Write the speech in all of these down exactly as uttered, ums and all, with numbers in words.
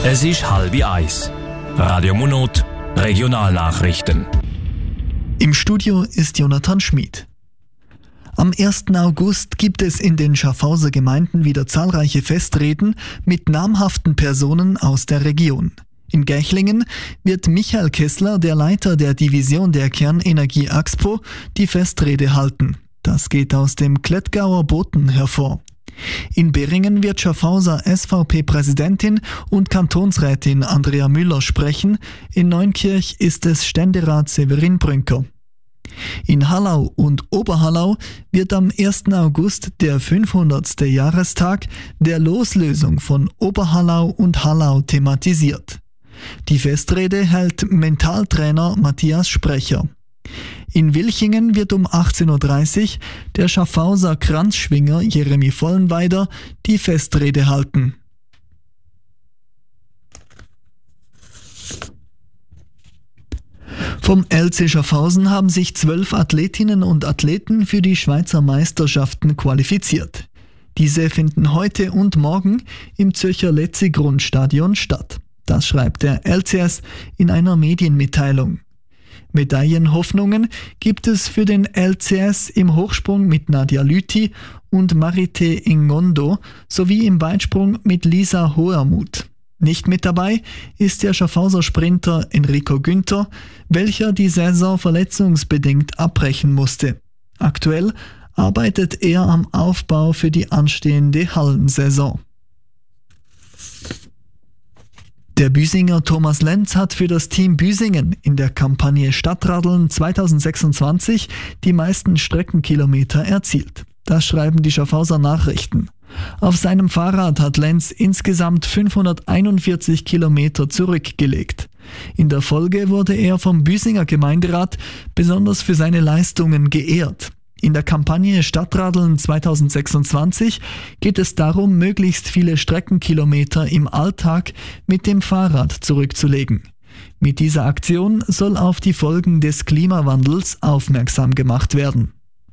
Es ist halb eins. Radio Monot, Regionalnachrichten. Im Studio ist Jonathan Schmid. Am ersten August gibt es in den Schaffhauser Gemeinden wieder zahlreiche Festreden mit namhaften Personen aus der Region. In Gächlingen wird Michael Kessler, der Leiter der Division der Kernenergie Axpo, die Festrede halten. Das geht aus dem Klettgauer Boten hervor. In Beringen wird Schaffhauser S V P-Präsidentin und Kantonsrätin Andrea Müller sprechen. In Neunkirch ist es Ständerat Severin Brünker. In Hallau und Oberhallau wird am ersten August der fünfhundertste Jahrestag der Loslösung von Oberhallau und Hallau thematisiert. Die Festrede hält Mentaltrainer Matthias Sprecher. In Wilchingen wird um achtzehn Uhr dreißig der Schaffhauser Kranzschwinger Jeremy Vollenweider die Festrede halten. Vom L C Schaffhausen haben sich zwölf Athletinnen und Athleten für die Schweizer Meisterschaften qualifiziert. Diese finden heute und morgen im Zürcher Letzi-Grundstadion statt. Das schreibt der L C S in einer Medienmitteilung. Medaillenhoffnungen gibt es für den L C S im Hochsprung mit Nadia Lüthi und Marite Ingondo sowie im Weitsprung mit Lisa Hohermuth. Nicht mit dabei ist der Schaffhauser Sprinter Enrico Günther, welcher die Saison verletzungsbedingt abbrechen musste. Aktuell arbeitet er am Aufbau für die anstehende Hallensaison. Der Büsinger Thomas Lenz hat für das Team Büsingen in der Kampagne Stadtradeln zweitausendsechsundzwanzig die meisten Streckenkilometer erzielt. Das schreiben die Schaffhauser Nachrichten. Auf seinem Fahrrad hat Lenz insgesamt fünfhunderteinundvierzig Kilometer zurückgelegt. In der Folge wurde er vom Büsinger Gemeinderat besonders für seine Leistungen geehrt. In der Kampagne Stadtradeln zweitausendsechsundzwanzig geht es darum, möglichst viele Streckenkilometer im Alltag mit dem Fahrrad zurückzulegen. Mit dieser Aktion soll auf die Folgen des Klimawandels aufmerksam gemacht werden.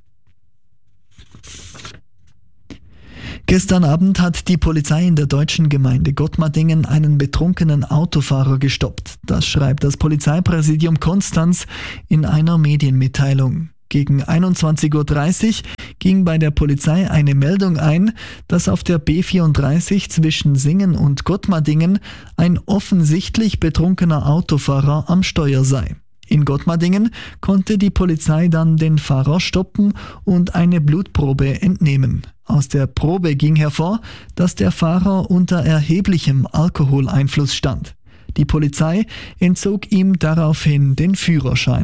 Gestern Abend hat die Polizei in der deutschen Gemeinde Gottmadingen einen betrunkenen Autofahrer gestoppt. Das schreibt das Polizeipräsidium Konstanz in einer Medienmitteilung. Gegen einundzwanzig Uhr dreißig ging bei der Polizei eine Meldung ein, dass auf der B vierunddreißig zwischen Singen und Gottmadingen ein offensichtlich betrunkener Autofahrer am Steuer sei. In Gottmadingen konnte die Polizei dann den Fahrer stoppen und eine Blutprobe entnehmen. Aus der Probe ging hervor, dass der Fahrer unter erheblichem Alkoholeinfluss stand. Die Polizei entzog ihm daraufhin den Führerschein.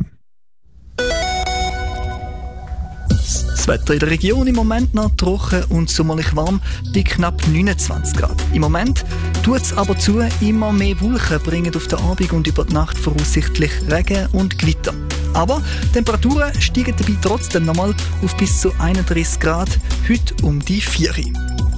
Das Wetter in der Region im Moment noch trocken und sommerlich warm bei knapp neunundzwanzig Grad. Im Moment tut es aber zu, immer mehr Wolken bringen auf den Abend und über die Nacht voraussichtlich Regen und Gewitter. Aber Temperaturen steigen dabei trotzdem nochmal auf bis zu einunddreißig Grad, heute um die vier Uhr.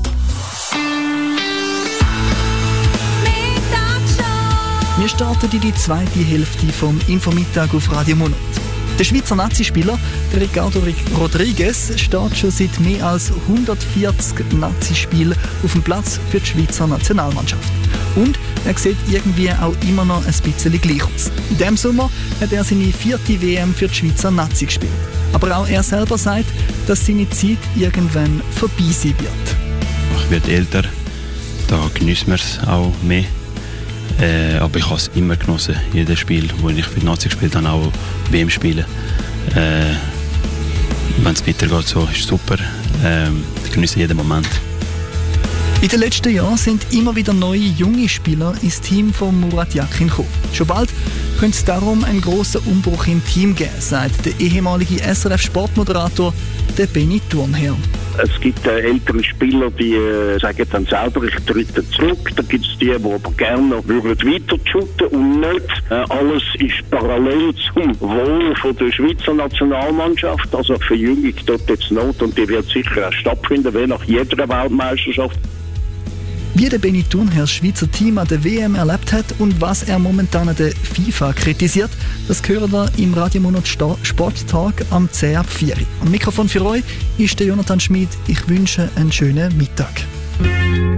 Wir starten in die zweite Hälfte vom Infomittag auf Radio Monot. Der Schweizer Nazispieler Ricardo Rodriguez steht schon seit mehr als hundertvierzig Nazispielen auf dem Platz für die Schweizer Nationalmannschaft. Und er sieht irgendwie auch immer noch ein bisschen gleich aus. In diesem Sommer hat er seine vierte W M für die Schweizer Nazi gespielt. Aber auch er selber sagt, dass seine Zeit irgendwann vorbei sein wird. Ich werde älter, da genießen wir es auch mehr. Äh, aber ich habe es immer genossen, jedes Spiel, wo ich für die Nazi gespielt habe, auch W M spielen. Äh, Wenn es weitergeht, so ist es super. Äh, ich genieße jeden Moment. In den letzten Jahren sind immer wieder neue junge Spieler ins Team von Murat Yakin gekommen. Schon bald könnte es darum einen grossen Umbruch im Team geben, sagt der ehemalige S R F-Sportmoderator der Benny Thurnherr. Es gibt äh, ältere Spieler, die äh, sagen dann selber, ich trete zurück. Da gibt es die, die aber gerne würden weiter shooten und nicht. Äh, alles ist parallel zum Wohl von der Schweizer Nationalmannschaft. Also Verjüngung tut jetzt Not und die wird sicher auch stattfinden, wie nach jeder Weltmeisterschaft. Wie der Benny Thurnherr das Schweizer Team an der W M erlebt hat und was er momentan an der FIFA kritisiert, das hören wir im Radio Monot Sporttag am zehn ab vier. Am Mikrofon für euch ist der Jonathan Schmid. Ich wünsche einen schönen Mittag.